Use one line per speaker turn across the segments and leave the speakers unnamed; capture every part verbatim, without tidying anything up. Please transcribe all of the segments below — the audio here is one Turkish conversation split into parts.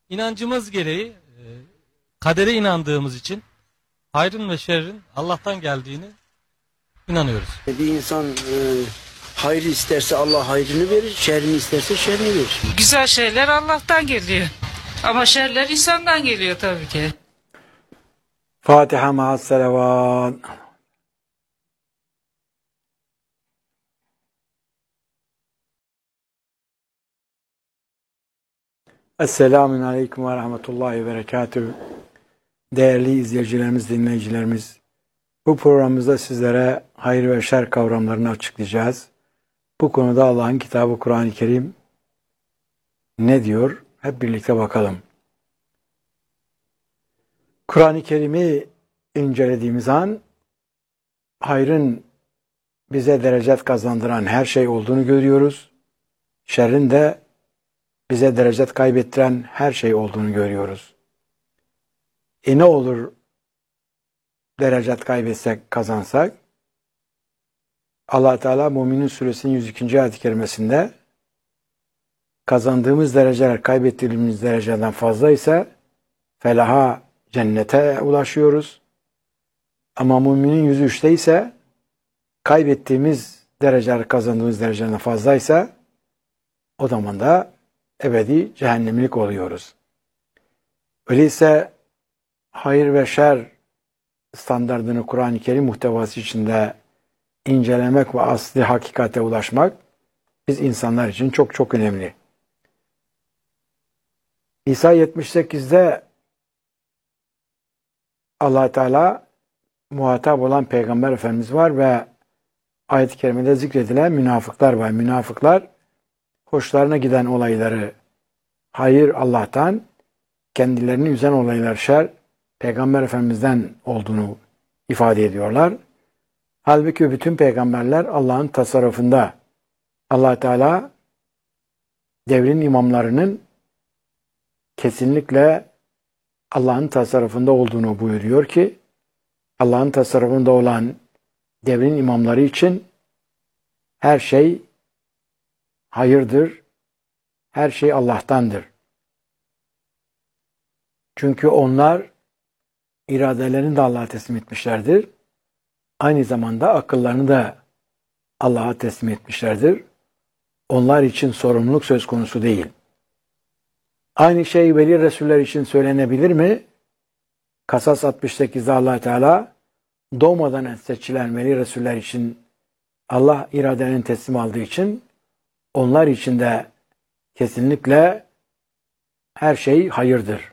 İnancımız gereği e, kadere inandığımız için hayrın ve şerrin Allah'tan geldiğini inanıyoruz.
Bir insan e, hayrı isterse Allah hayrını verir, şerrini isterse şerrini verir.
Güzel şeyler Allah'tan geliyor. Ama şerler insandan geliyor tabii ki.
Fatiha ma'as selavat. Esselamun Aleyküm ve Rahmetullahi ve Berekatühü. Değerli izleyicilerimiz, dinleyicilerimiz, bu programımızda sizlere hayır ve şer kavramlarını açıklayacağız. Bu konuda Allah'ın kitabı Kur'an-ı Kerim ne diyor? Hep birlikte bakalım. Kur'an-ı Kerim'i incelediğimiz an hayrın bize derecet kazandıran her şey olduğunu görüyoruz. Şerrin de bize derecet kaybettiren her şey olduğunu görüyoruz. E ne olur derecet kaybetsek, kazansak? Allah Teala Müminin Suresinin yüz ikinci ayet-i kerimesinde kazandığımız dereceler kaybettiğimiz dereceden fazla ise felaha, cennete ulaşıyoruz. Ama Müminin yüz üçte ise kaybettiğimiz dereceler kazandığımız dereceden fazlaysa o zaman da ebedi cehennemlik oluyoruz. Öyleyse hayır ve şer standardını Kur'an-ı Kerim muhtevası içinde incelemek ve asli hakikate ulaşmak biz insanlar için çok çok önemli. İsa yetmiş sekizde Allah Teala muhatap olan Peygamber Efendimiz var ve ayet-i kerimede zikredilen münafıklar var. Münafıklar hoşlarına giden olayları hayır Allah'tan, kendilerini üzen olaylar şer Peygamber Efendimiz'den olduğunu ifade ediyorlar. Halbuki bütün peygamberler Allah'ın tasarrufunda. Allah Teala devrin imamlarının kesinlikle Allah'ın tasarrufunda olduğunu buyuruyor ki Allah'ın tasarrufunda olan devrin imamları için her şey hayırdır, her şey Allah'tandır. Çünkü onlar iradelerini de Allah'a teslim etmişlerdir. Aynı zamanda akıllarını da Allah'a teslim etmişlerdir. Onlar için sorumluluk söz konusu değil. Aynı şey veli Resuller için söylenebilir mi? Kasas altmış sekizde Allah Teala doğmadan seçilen veli Resuller için Allah iradelerini teslim aldığı için onlar için de kesinlikle her şey hayırdır.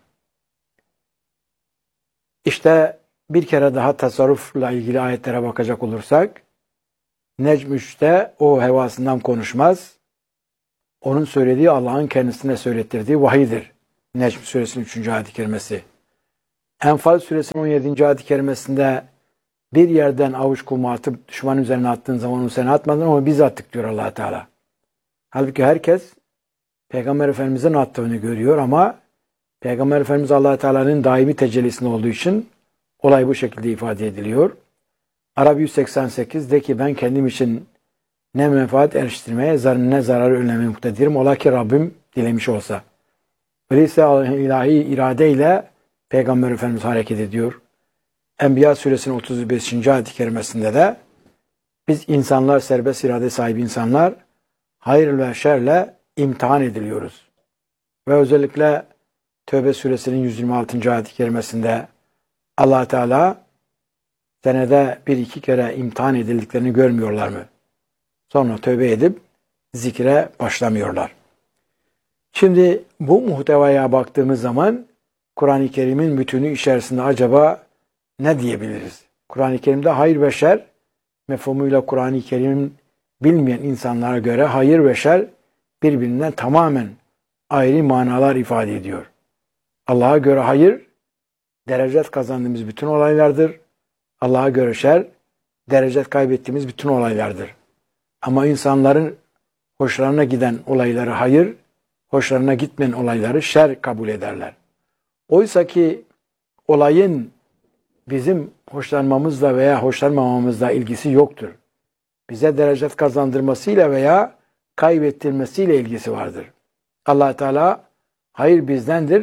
İşte bir kere daha tasarrufla ilgili ayetlere bakacak olursak, Necm üçte o hevasından konuşmaz. Onun söylediği Allah'ın kendisine söylettirdiği vahiydir. Necm suresinin üçüncü ayet-i kerimesi. Enfal suresinin on yedinci ayet-i kerimesinde bir yerden avuç kumu atıp düşman üzerine attığın zaman onu sen atmadın ama biz attık diyor Allah Teala. Halbuki herkes Peygamber Efendimiz'in attığını görüyor ama Peygamber Efendimiz Allah Teala'nın daimi tecellisinde olduğu için olay bu şekilde ifade ediliyor. Arap yüz seksen sekiz de ki ben kendim için ne menfaat eriştirmeye ne zararı önlemeye muktedirim. Ola ki Rabbim dilemiş olsa. Öyleyse ilahi iradeyle Peygamber Efendimiz hareket ediyor. Enbiya suresinin otuz beşinci ayet-i kerimesinde de biz insanlar, serbest irade sahibi insanlar hayır ve şerle imtihan ediliyoruz. Ve özellikle Tevbe suresinin yüz yirmi altıncı ayet-i kerimesinde Allah Teala senede bir iki kere imtihan edildiklerini görmüyorlar mı? Sonra tövbe edip zikre başlamıyorlar. Şimdi bu muhtevaya baktığımız zaman Kur'an-ı Kerim'in bütünü içerisinde acaba ne diyebiliriz? Kur'an-ı Kerim'de hayır ve şer mefhumuyla Kur'an-ı Kerim'in bilmeyen insanlara göre hayır ve şer birbirinden tamamen ayrı manalar ifade ediyor. Allah'a göre hayır, derecet kazandığımız bütün olaylardır. Allah'a göre şer, derecet kaybettiğimiz bütün olaylardır. Ama insanların hoşlarına giden olayları hayır, hoşlarına gitmeyen olayları şer kabul ederler. Oysa ki olayın bizim hoşlanmamızla veya hoşlanmamamızla ilgisi yoktur. Bize derecet kazandırmasıyla veya kaybettirmesiyle ilgisi vardır. Allah Teala hayır bizdendir,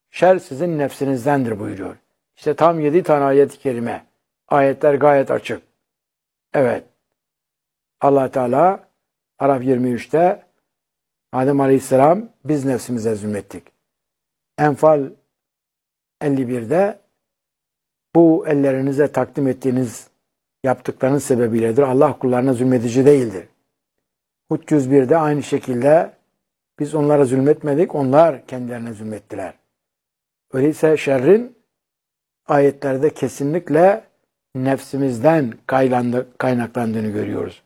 şer sizin nefsinizdendir buyuruyor. İşte tam yedi tane ayet-i kerime. Ayetler gayet açık. Evet. Allah Teala Araf yirmi üçte Adem Aleyhisselam biz nefsimize zulmettik. Enfal elli birde bu ellerinize takdim ettiğiniz yaptıklarınız sebebiyledir. Allah kullarına zulmedici değildir. Hud yüz birde aynı şekilde biz onlara zulmetmedik, onlar kendilerine zulmettiler. Öyleyse şerrin ayetlerde kesinlikle nefsimizden kaynaklandığını görüyoruz.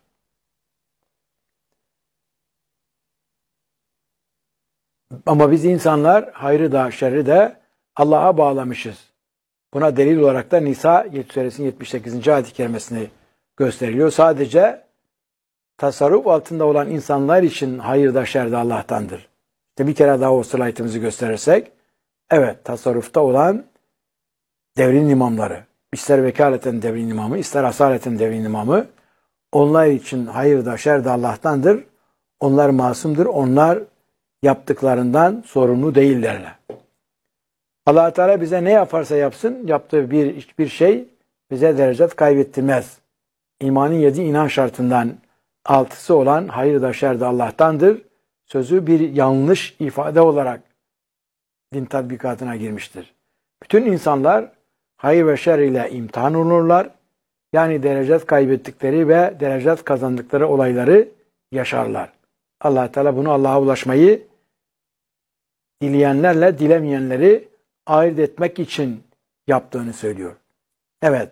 Ama biz insanlar hayrı da şerri de Allah'a bağlamışız. Buna delil olarak da Nisa suresinin yetmiş sekizinci ayet-i kerimesini gösteriliyor. Sadece tasarruf altında olan insanlar için hayır da şer de Allah'tandır. İşte bir kere daha o slaytımızı gösterirsek, evet, tasarrufta olan devrin imamları, ister vekaleten devrin imamı, ister asaleten devrin imamı, onlar için hayır da şer de Allah'tandır. Onlar masumdur. Onlar yaptıklarından sorumlu değillerler. Allah Teala bize ne yaparsa yapsın, yaptığı bir hiçbir şey bize derecet kaybettirmez. İmanın yedi inan şartından altısı olan hayır da şer de Allah'tandır sözü bir yanlış ifade olarak din tatbikatına girmiştir. Bütün insanlar hayır ve şer ile imtihan olurlar. Yani derecet kaybettikleri ve derecet kazandıkları olayları yaşarlar. Allah Teala bunu Allah'a ulaşmayı dileyenlerle dilemeyenleri ayırt etmek için yaptığını söylüyor. Evet.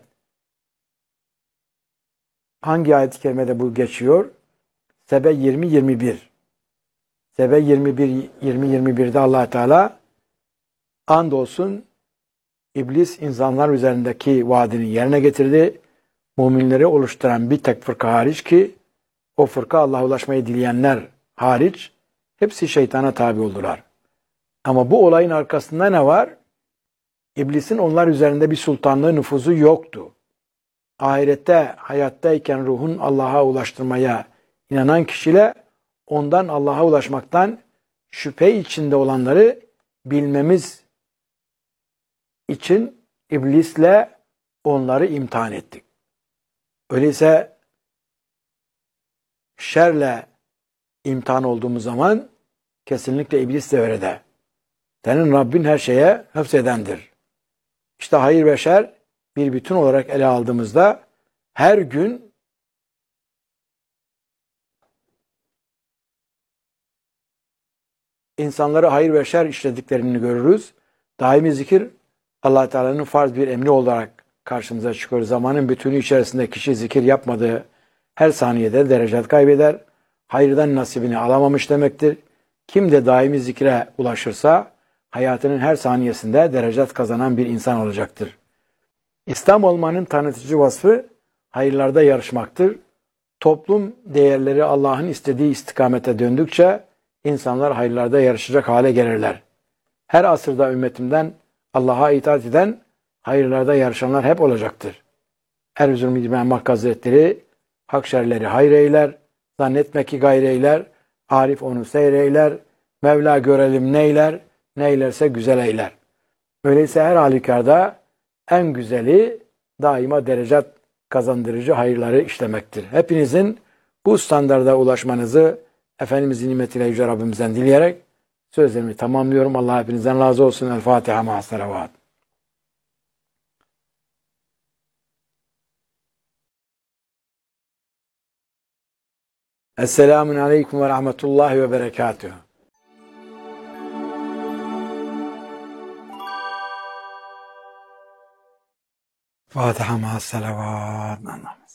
Hangi ayet-i kerimede bu geçiyor? Sebe yirmi yirmi bir. Sebe yirmi bir yirmi yirmi birde Allah Teala andolsun İblis insanlar üzerindeki vaadini yerine getirdi. Müminleri oluşturan bir tek fırka hariç ki o fırka Allah'a ulaşmayı dileyenler hariç hepsi şeytana tabi oldular. Ama bu olayın arkasında ne var? İblisin onlar üzerinde bir sultanlığı, nüfuzu yoktu. Ahirette, hayattayken ruhun Allah'a ulaştırmaya inanan kişiyle ondan Allah'a ulaşmaktan şüphe içinde olanları bilmemiz için iblisle onları imtihan ettik. Öyleyse şerle imtihan olduğumuz zaman kesinlikle iblis devrede. Senin Rabbin her şeye hıfzedendir. İşte hayır ve şer bir bütün olarak ele aldığımızda her gün insanları hayır ve şer işlediklerini görürüz. Daimi zikir Allah Teala'nın farz bir emri olarak karşımıza çıkıyor. Zamanın bütünü içerisinde kişi zikir yapmadığı her saniyede derecet kaybeder. Hayırdan nasibini alamamış demektir. Kim de daimi zikre ulaşırsa hayatının her saniyesinde derecet kazanan bir insan olacaktır. İslam olmanın tanıtıcı vasfı hayırlarda yarışmaktır. Toplum değerleri Allah'ın istediği istikamete döndükçe insanlar hayırlarda yarışacak hale gelirler. Her asırda ümmetimden Allah'a itaat eden hayırlarda yarışanlar hep olacaktır. Erzurum İmam Hakkı Hazretleri hak şerleri hayır eyler, zannetme ki gayreyler, Arif onu seyreyler, Mevla görelim neyler, neylerse güzel eyler. Öyleyse her halükarda en güzeli daima derecet kazandırıcı hayırları işlemektir. Hepinizin bu standarda ulaşmanızı Efendimizin nimetiyle Yüce Rabbimizden dileyerek sözlerimi tamamlıyorum. Allah hepinizden razı olsun. El Fatiha ma'as salavat. Esselamun aleyküm ve rahmetullahi ve berekatuhu. Fatiha ma'as salavat.